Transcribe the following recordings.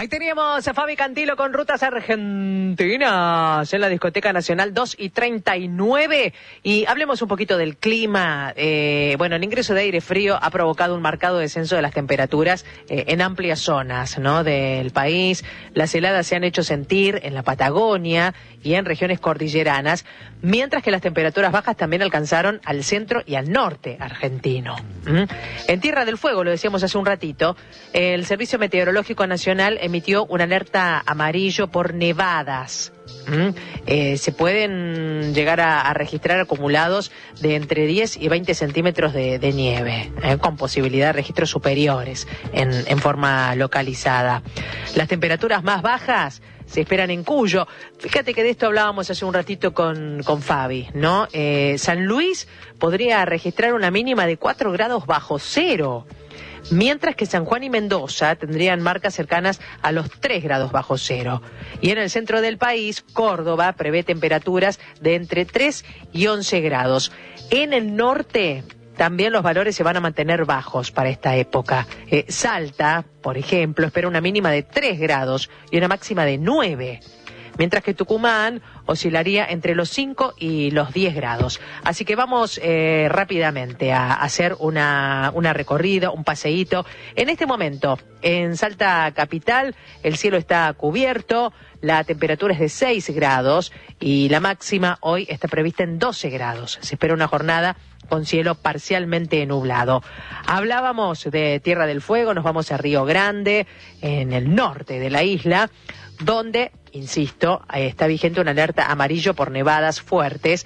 Ahí teníamos a Fabi Cantilo con Rutas Argentinas en la Discoteca Nacional 2:39. Y hablemos un poquito del clima. Bueno, el ingreso de aire frío ha provocado un marcado descenso de las temperaturas en amplias zonas, ¿no?, del país. Las heladas se han hecho sentir en la Patagonia y en regiones cordilleranas, mientras que las temperaturas bajas también alcanzaron al centro y al norte argentino. En Tierra del Fuego, lo decíamos hace un ratito, el Servicio Meteorológico Nacional emitió una alerta amarillo por nevadas. Se pueden llegar a registrar acumulados de entre 10 y 20 centímetros de nieve, con posibilidad de registros superiores en forma localizada. Las temperaturas más bajas se esperan en Cuyo. Fíjate que de esto hablábamos hace un ratito con Fabi, ¿no? San Luis podría registrar una mínima de 4 grados bajo cero, mientras que San Juan y Mendoza tendrían marcas cercanas a los 3 grados bajo cero. Y en el centro del país, Córdoba prevé temperaturas de entre 3 y 11 grados. En el norte también los valores se van a mantener bajos para esta época. Salta, por ejemplo, espera una mínima de 3 grados y una máxima de 9. Mientras que Tucumán oscilaría entre los 5 y los 10 grados. Así que vamos rápidamente a hacer una recorrida, un paseíto. En este momento, en Salta Capital, el cielo está cubierto, la temperatura es de 6 grados y la máxima hoy está prevista en 12 grados. Se espera una jornada con cielo parcialmente nublado. Hablábamos de Tierra del Fuego, nos vamos a Río Grande, en el norte de la isla, donde, insisto, está vigente una alerta amarillo por nevadas fuertes.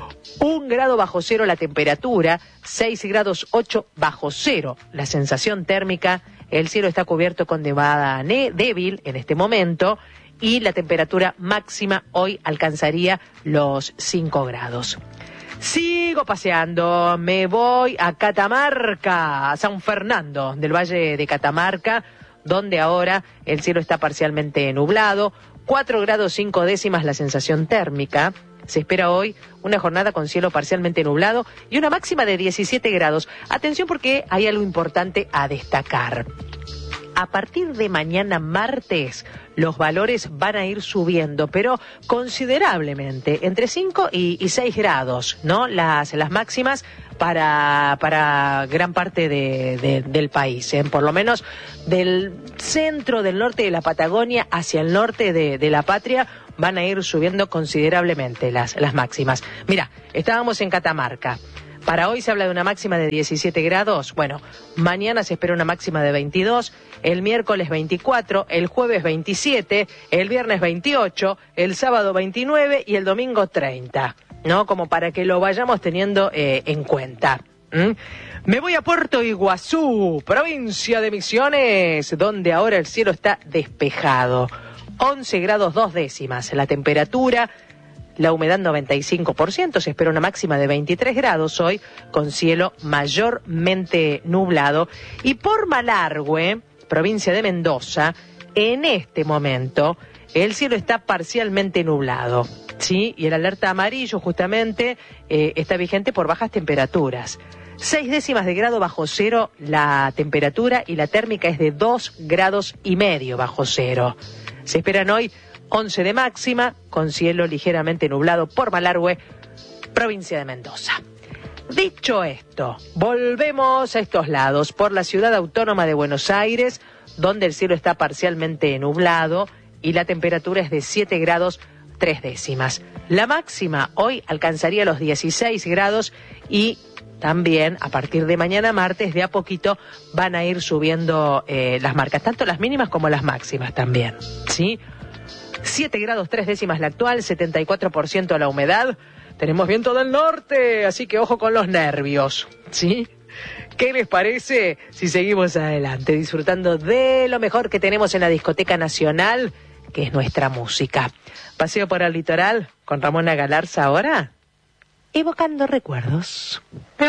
1 grado bajo cero la temperatura, 6 grados 8 bajo cero la sensación térmica. El cielo está cubierto con nevada débil en este momento y la temperatura máxima hoy alcanzaría los 5 grados. Sigo paseando, me voy a Catamarca, a San Fernando del Valle de Catamarca, donde ahora el cielo está parcialmente nublado, 4 grados 5 décimas la sensación térmica. Se espera hoy una jornada con cielo parcialmente nublado y una máxima de 17 grados. Atención, porque hay algo importante a destacar. A partir de mañana martes, los valores van a ir subiendo, pero considerablemente, entre 5 y 6 grados, ¿no? Las máximas para gran parte del país, por lo menos del centro, del norte de la Patagonia hacia el norte de la patria, van a ir subiendo considerablemente las máximas. Mira, estábamos en Catamarca. Para hoy se habla de una máxima de 17 grados. Bueno, mañana se espera una máxima de 22, el miércoles 24, el jueves 27, el viernes 28, el sábado 29 y el domingo 30, ¿no? Como para que lo vayamos teniendo en cuenta. Me voy a Puerto Iguazú, provincia de Misiones, donde ahora el cielo está despejado. 11 grados 2 décimas la temperatura. La humedad 95%, se espera una máxima de 23 grados hoy, con cielo mayormente nublado. Y por Malargüe, provincia de Mendoza, en este momento, el cielo está parcialmente nublado, ¿sí? Y el alerta amarillo, justamente, está vigente por bajas temperaturas. 6 décimas de grado bajo cero la temperatura y la térmica es de 2 grados y medio bajo cero. Se esperan hoy 11 de máxima, con cielo ligeramente nublado por Malargüe, provincia de Mendoza. Dicho esto, volvemos a estos lados, por la ciudad autónoma de Buenos Aires, donde el cielo está parcialmente nublado y la temperatura es de 7 grados 3 décimas. La máxima hoy alcanzaría los 16 grados y también a partir de mañana martes, de a poquito, van a ir subiendo las marcas, tanto las mínimas como las máximas también, ¿sí? 7 grados 3 décimas la actual, 74% la humedad. Tenemos viento del norte, así que ojo con los nervios, ¿sí? ¿Qué les parece si seguimos adelante, disfrutando de lo mejor que tenemos en la Discoteca Nacional, que es nuestra música? Paseo por el litoral con Ramona Galarza ahora, evocando recuerdos.